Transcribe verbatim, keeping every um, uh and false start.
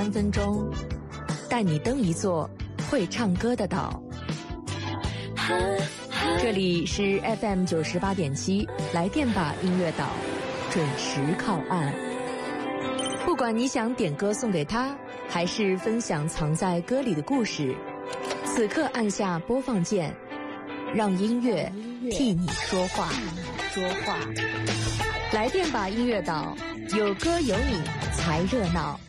三分钟，带你登一座会唱歌的岛。这里是 F M 九十八点七，来电吧音乐岛，准时靠岸。不管你想点歌送给他，还是分享藏在歌里的故事，此刻按下播放键，让音乐替你说话。说话，来电吧音乐岛，有歌有你才热闹。